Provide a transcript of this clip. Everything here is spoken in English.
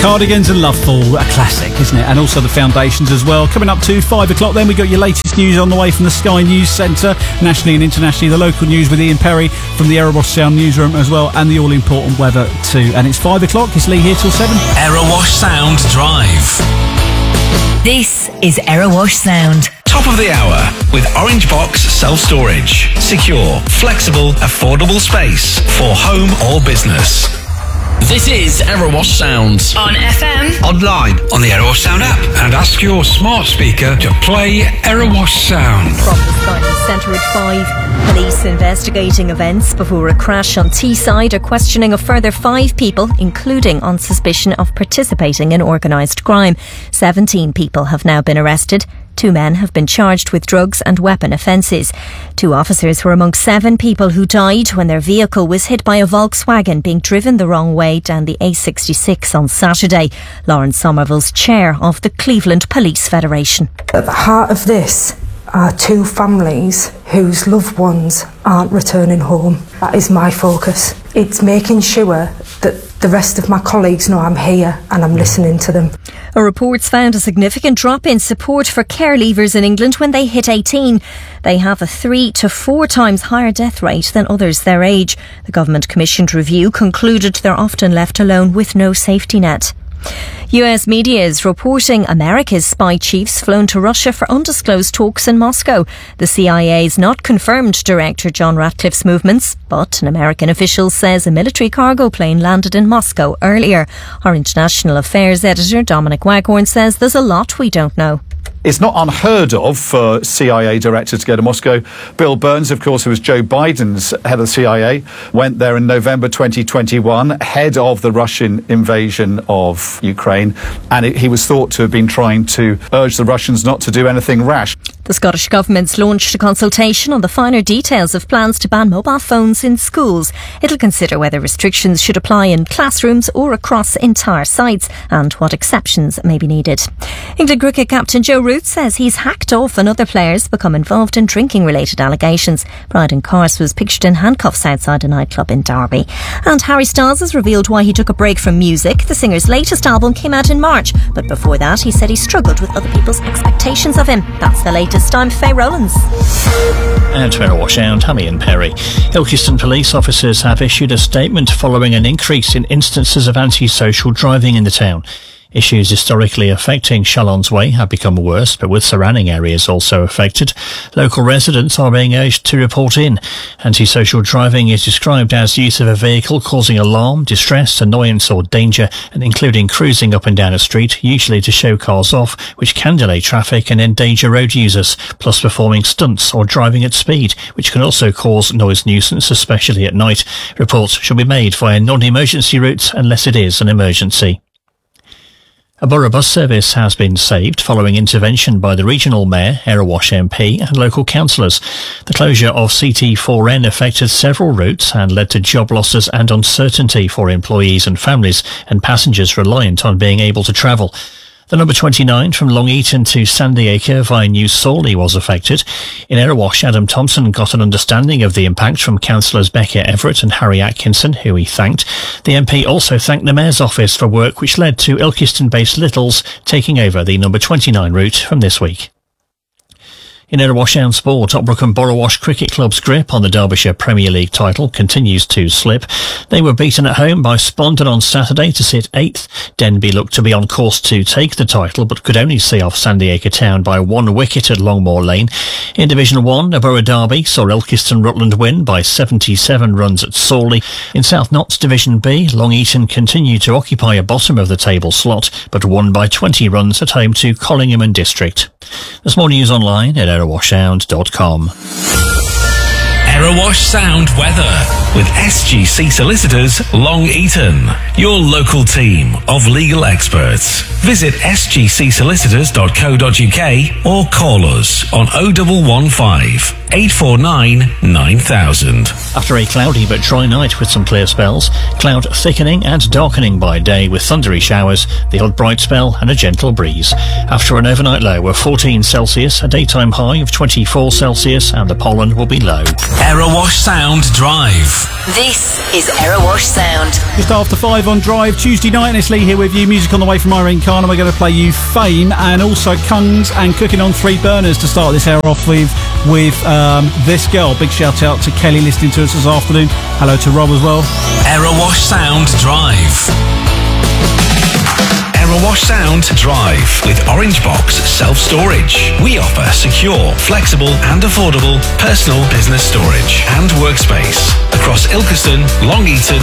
Cardigans and Loveful, a classic, isn't it? And also the Foundations as well. Coming up to 5 o'clock then, we got your latest news on the way from the Sky News Centre, nationally and internationally, the local news with Ian Perry from the Erewash Sound newsroom as well, and the all-important weather too. And it's 5 o'clock, it's Lee here till 7. Erewash Sound Drive. This is Erewash Sound. Top of the hour with Orange Box Self-Storage. Secure, flexible, affordable space for home or business. This is Erewash Sound. On FM. Online. On the Erewash Sound app. And ask your smart speaker to play Erewash Sound. From the Sky News Centre at 5. Police investigating events before a crash on Teesside are questioning a further 5 people, including on suspicion of participating in organised crime. 17 people have now been arrested. 2 men have been charged with drugs and weapon offences. 2 officers were among 7 people who died when their vehicle was hit by a Volkswagen being driven the wrong way down the A66 on Saturday. Lawrence Somerville's chair of the Cleveland Police Federation. At the heart of this are 2 families whose loved ones aren't returning home. That is my focus. It's making sure that the rest of my colleagues know I'm here and I'm listening to them. A report's found a significant drop in support for care leavers in England when they hit 18. They have a 3 to 4 times higher death rate than others their age. The government-commissioned review concluded they're often left alone with no safety net. US media is reporting America's spy chiefs flown to Russia for undisclosed talks in Moscow. The CIA's not confirmed Director John Ratcliffe's movements, but an American official says a military cargo plane landed in Moscow earlier. Our international affairs editor Dominic Waghorn says there's a lot we don't know. It's not unheard of for CIA director to go to Moscow. Bill Burns, of course, who was Joe Biden's head of the CIA, went there in November 2021, head of the Russian invasion of Ukraine, and he was thought to have been trying to urge the Russians not to do anything rash. The Scottish Government's launched a consultation on the finer details of plans to ban mobile phones in schools. It'll consider whether restrictions should apply in classrooms or across entire sites and what exceptions may be needed. England cricket captain Joe Root says he's hacked off another player's become involved in drinking-related allegations. Bryden Carse was pictured in handcuffs outside a nightclub in Derby. And Harry Styles has revealed why he took a break from music. The singer's latest album came out in March, but before that he said he struggled with other people's expectations of him. That's the latest. I'm Faye Rowlands. And to Erewash Sound, I'm Ian Perry. Ilkeston police officers have issued a statement following an increase in instances of antisocial driving in the town. Issues historically affecting Chalons Way have become worse, but with surrounding areas also affected. Local residents are being urged to report in. Antisocial driving is described as use of a vehicle causing alarm, distress, annoyance or danger, and including cruising up and down a street, usually to show cars off, which can delay traffic and endanger road users, plus performing stunts or driving at speed, which can also cause noise nuisance, especially at night. Reports should be made via non-emergency routes unless it is an emergency. A borough bus service has been saved following intervention by the regional mayor, Erewash MP and local councillors. The closure of CT4N affected several routes and led to job losses and uncertainty for employees and families and passengers reliant on being able to travel. The number 29 from Long Eaton to Sandiacre via New Sawley was affected. In Erewash, Adam Thompson got an understanding of the impact from councillors Becca Everett and Harry Atkinson, who he thanked. The MP also thanked the Mayor's office for work which led to Ilkeston-based Littles taking over the number 29 route from this week. In Erewash Sound Sport, Ockbrook and Borrowash Cricket Club's grip on the Derbyshire Premier League title continues to slip. They were beaten at home by Splendon on Saturday to sit 8th. Denby looked to be on course to take the title, but could only see off Sandiacre Town by 1 wicket at Longmoor Lane. In Division 1, a Borough derby saw Ilkeston Rutland win by 77 runs at Sawley. In South Notts Division B, Long Eaton continued to occupy a bottom of the table slot, but won by 20 runs at home to Collingham and District. There's more news online at erewashsound.com. Erewash Sound weather with SGC Solicitors Long Eaton, your local team of legal experts. Visit sgcsolicitors.co.uk or call us on 0115 849 9000. After a cloudy but dry night with some clear spells, cloud thickening and darkening by day with thundery showers, the odd bright spell and a gentle breeze. After an overnight low of 14 Celsius, a daytime high of 24 Celsius and the pollen will be low. Erewash Sound Drive. This is Erewash Sound. Just after 5 on Drive, Tuesday night, and it's Lee here with you. Music on the way from Irene Khan, and we're going to play you Fame and also Kungs and Cooking on 3 Burners to start this hour off with This Girl. Big shout out to Kelly listening to us this afternoon. Hello to Rob as well. Erewash Sound Drive. Erewash Sound Drive with Orange Box Self-Storage. We offer secure, flexible and affordable personal business storage and workspace across Ilkeston, Long Eaton